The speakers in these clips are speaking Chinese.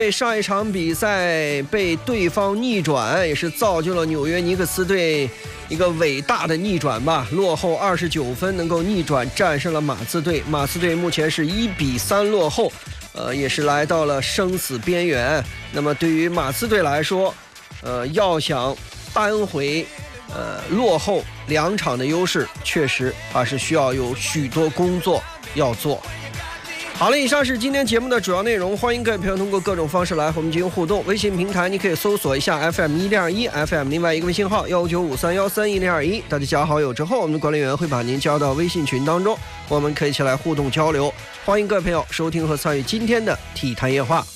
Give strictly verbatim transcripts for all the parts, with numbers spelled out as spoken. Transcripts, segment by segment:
上一场比赛被对方逆转，也是造就了纽约尼克斯队一个伟大的逆转吧，落后二十九分能够逆转战胜了马刺队。马刺队目前是一比三落后，呃，也是来到了生死边缘。那么对于马刺队来说，呃，要想扳回呃落后两场的优势，确实还是需要有许多工作要做。好了，以上是今天节目的主要内容，欢迎各位朋友通过各种方式来和我们进行互动。微信平台你可以搜索一下 F M 一零二一 F M， 另外一个微信号幺九五三幺三一零二一，大家加好友之后，我们的管理员会把您加到微信群当中，我们可以一起来互动交流。欢迎各位朋友收听和参与今天的体坛夜话。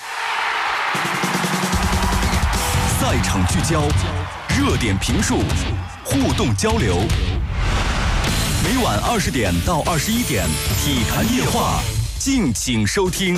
赛场聚焦，热点评述，互动交流。每晚二十点到二十一点，体坛夜话。敬请收听。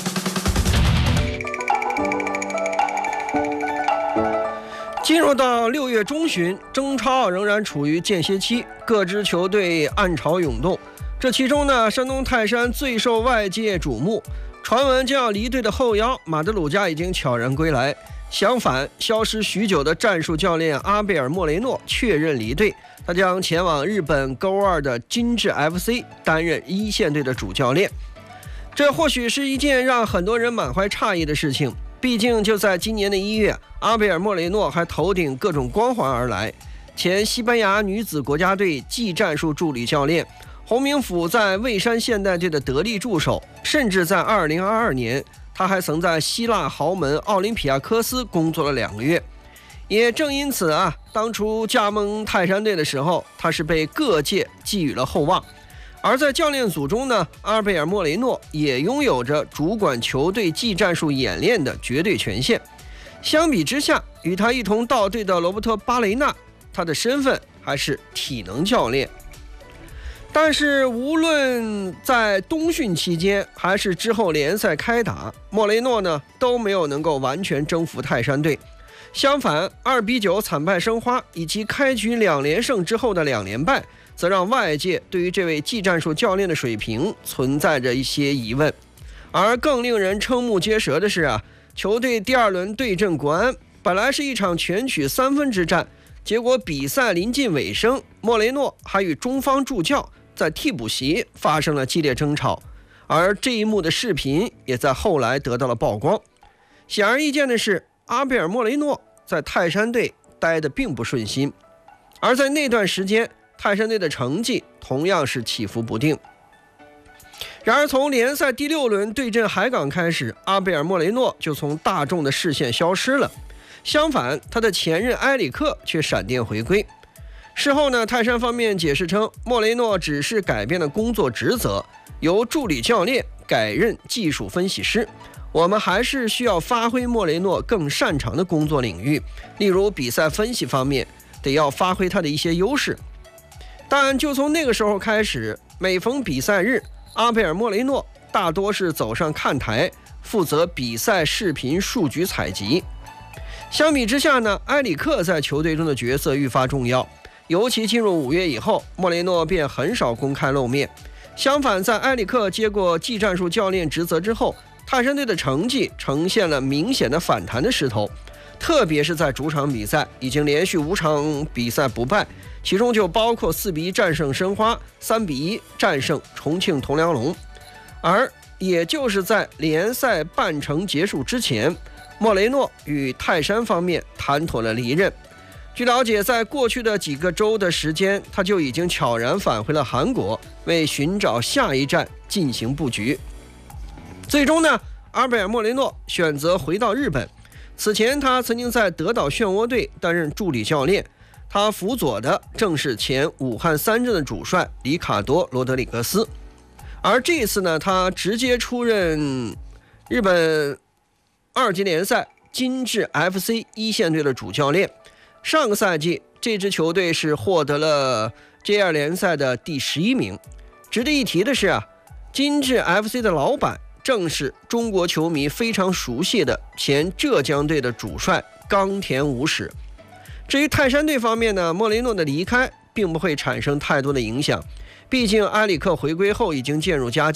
进入到六月中旬，中超仍然处于间歇期，各支球队暗潮涌动。这其中呢，山东泰山最受外界瞩目，传闻将要离队的后腰马德鲁加已经悄然归来。相反，消失许久的战术教练阿贝尔莫雷诺确认离队，他将前往日本勾二的金治 F C 担任一线队的主教练。这或许是一件让很多人满怀诧异的事情，毕竟就在今年的一月，阿贝尔莫雷诺还头顶各种光环而来。前西班牙女子国家队技战术助理教练，洪明甫在蔚山现代队的得力助手，甚至在二零二二年，他还曾在希腊豪门奥林匹亚科斯工作了两个月。也正因此啊，当初加盟泰山队的时候，他是被各界寄予了厚望。而在教练组中呢，阿贝尔莫雷诺也拥有着主管球队技战术演练的绝对权限。相比之下，与他一同到队的罗伯特巴雷纳，他的身份还是体能教练。但是无论在冬训期间还是之后联赛开打，莫雷诺呢都没有能够完全征服泰山队。相反，二比九惨败申花，以及开局两连胜之后的两连败，则让外界对于这位技战术教练的水平存在着一些疑问。而更令人瞠目结舌的是啊，球队第二轮对阵国安，本来是一场全取三分之战，结果比赛临近尾声，莫雷诺还与中方助教在替补席发生了激烈争吵，而这一幕的视频也在后来得到了曝光。显而易见的是，阿贝尔莫雷诺在泰山队待得并不顺心，而在那段时间，泰山队的成绩同样是起伏不定。然而从联赛第六轮对阵海港开始，阿贝尔莫雷诺就从大众的视线消失了。相反，他的前任埃里克却闪电回归。事后呢，泰山方面解释称，莫雷诺只是改变了工作职责，由助理教练改任技术分析师。我们还是需要发挥莫雷诺更擅长的工作领域，例如比赛分析方面，得要发挥他的一些优势。但就从那个时候开始，每逢比赛日，阿贝尔莫雷诺大多是走上看台，负责比赛视频数据采集。相比之下呢，埃里克在球队中的角色愈发重要，尤其进入五月以后，莫雷诺便很少公开露面。相反，在埃里克接过技战术教练职责之后，泰山队的成绩呈现了明显的反弹的势头，特别是在主场比赛，已经连续五场比赛不败，其中就包括四比一战胜申花，三比一战胜重庆铜梁龙。而也就是在联赛半程结束之前，莫雷诺与泰山方面谈妥了离任。据了解，在过去的几个周的时间，他就已经悄然返回了韩国，为寻找下一站进行布局。最终呢，阿贝尔莫雷诺选择回到日本。此前他曾经在德岛漩涡队担任助理教练，他辅佐的正是前武汉三镇的主帅里卡多·罗德里格斯。而这一次呢，他直接出任日本二级联赛金治 F C 一线队的主教练。上个赛季这支球队是获得了 J 二 联赛的第十一名。值得一提的是啊，金治 F C 的老板正是中国球迷非常熟悉的前浙江队的主帅冈田武史。至于泰山队方面呢，莫雷诺的离开并不会产生太多的影响，毕竟埃里克回归后已经渐入佳境，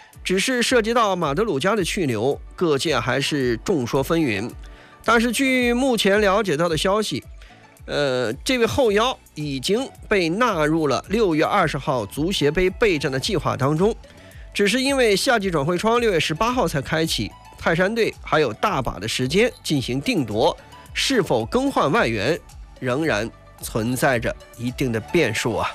只是涉及到马德鲁加的去留，各界还是众说纷纭。但是据目前了解到的消息，呃，这位后腰已经被纳入了六月二十号足协杯备战的计划当中，只是因为夏季转会窗六月十八号才开启，泰山队还有大把的时间进行定夺，是否更换外援仍然存在着一定的变数啊。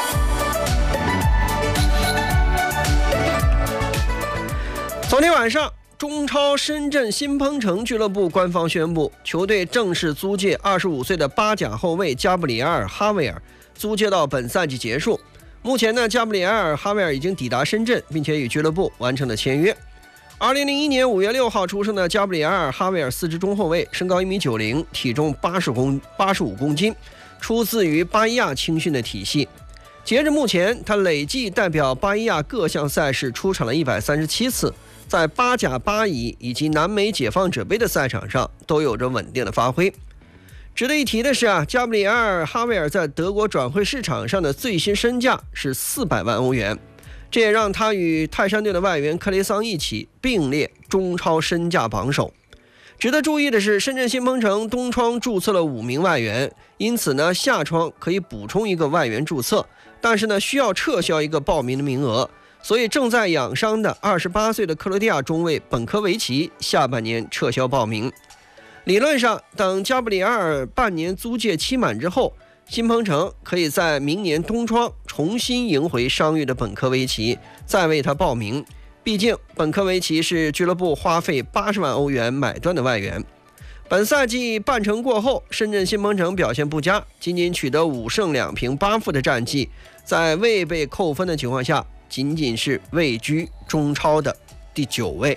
昨天晚上，中超深圳新鹏城俱乐部官方宣布，球队正式租借二十五岁的巴甲后卫加布里埃尔·哈维尔，租借到本赛季结束。目前呢，加布里埃尔·哈维尔已经抵达深圳，并且与俱乐部完成了签约。二零零一年五月六号出生的加布里埃尔·哈维尔，四支中后卫，身高一米九零，体重八十公八十五公斤，出自于巴伊亚青训的体系。截至目前，他累计代表巴伊亚各项赛事出场了一百三十七次。在巴甲、巴乙以及南美解放者杯的赛场上都有着稳定的发挥。值得一提的是啊，加布里埃尔·哈维尔在德国转会市场上的最新身价是四百万欧元，这也让他与泰山队的外援克雷桑一起并列中超身价榜首。值得注意的是，深圳新鹏城东窗注册了五名外援，因此呢，夏窗可以补充一个外援注册，但是呢，需要撤销一个报名的名额。所以正在养伤的二十八岁的克罗地亚中卫本科维奇下半年撤销报名。理论上，等加布里埃尔半年租借期满之后，新鹏城可以在明年冬窗重新迎回伤愈的本科维奇，再为他报名。毕竟本科维奇是俱乐部花费八十万欧元买断的外援。本赛季半程过后，深圳新鹏城表现不佳，仅仅取得五胜两平八负的战绩，在未被扣分的情况下，仅仅是位居中超的第九位。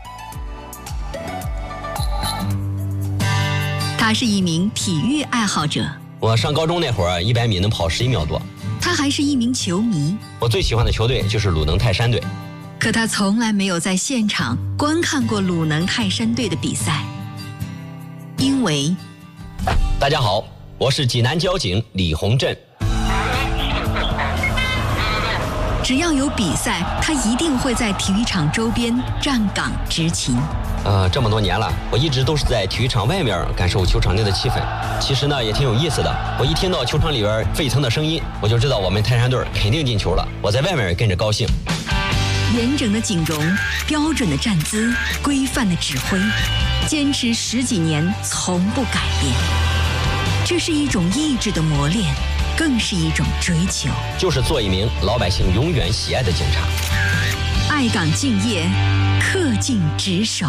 他是一名体育爱好者， 我上高中那会儿一百米能跑十一秒多。 他还是一名球迷， 我最喜欢的球队就是鲁能泰山队。 可他从来没有在现场观看过鲁能泰山队的比赛，因为大家好，我是济南交警李洪振。 只要有比赛，他一定会在体育场周边站岗执勤。 呃，这么多年了，我一直都是在体育场外面感受球场内的气氛。其实呢，也挺有意思的。我一听到球场里边沸腾的声音，我就知道我们泰山队肯定进球了。我在外面跟着高兴。 严整的景容，标准的站姿，规范的指挥，坚持十几年，从不改变。这是一种意志的磨练，更是一种追求， 就是做一名老百姓永远喜爱的警察。 爱岗敬业，恪尽职守。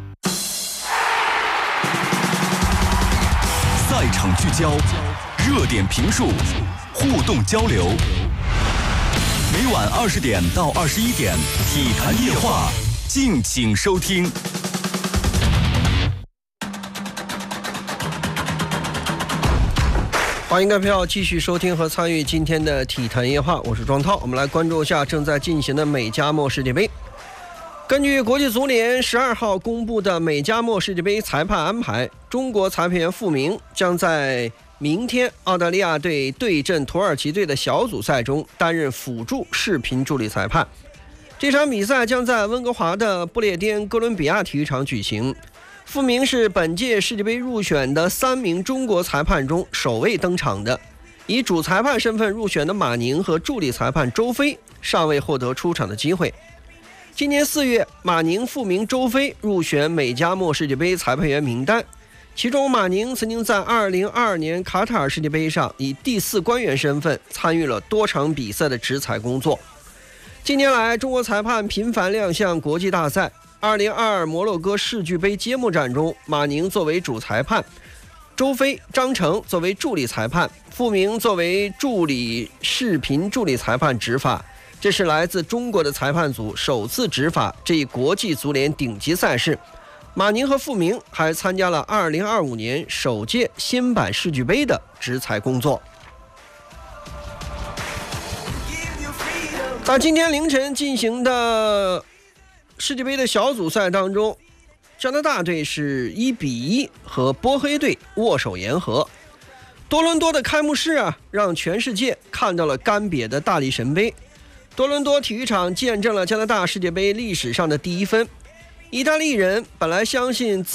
赛场聚焦，热点评述，互动交流。每晚二十点到二十一点，体坛夜话，敬请收听。 欢迎各位朋友继续收听和参与今天的体坛夜话，我是庄涛。我们来关注一下正在进行的美加墨世界杯。根据国际足联十二号公布的美加墨世界杯裁判安排，中国裁判员傅明将在明天澳大利亚队对阵土耳其队的小组赛中担任辅助视频助理裁判。这场比赛将在温哥华的不列颠哥伦比亚体育场举行。傅明是本届世界杯入选的三名中国裁判中首位登场的，以主裁判身份入选的马宁和助理裁判周飞尚未获得出场的机会。今年四月，马宁、傅明、周飞入选美加墨世界杯裁判员名单，其中马宁曾经在二零二二年卡塔尔世界杯上以第四官员身份参与了多场比赛的执裁工作。近年来，中国裁判频繁亮相国际大赛。二零二二摩洛哥世俱杯揭幕战中，马宁作为主裁判，周飞、张成作为助理裁判，傅明作为助理视频助理裁判执法。这是来自中国的裁判组首次执法这一国际足联顶级赛事。马宁和傅明还参加了二零二五年首届新版世俱杯的执裁工作。在今天凌晨进行的世界杯的小组赛当中，加拿大队是一比一和波黑队握手言和。多伦多的开幕式啊，让全世界看到了甘瘪的大力神杯。 多伦多体育场见证了加拿大世界杯历史上的第一分。意大利人本来相信自